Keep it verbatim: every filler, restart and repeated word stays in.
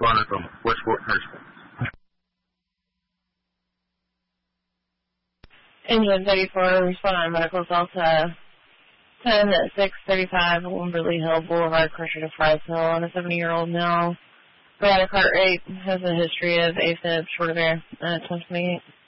responding from Westport Nursery. Engine thirty-four, responding on medical Delta ten at six thirty-five, Wimberley Hill Boulevard, Crusher to Fresno, on a seventy-year-old male. Braddock heart rate has a history of AFib, short of air, uh, ten twenty-eight.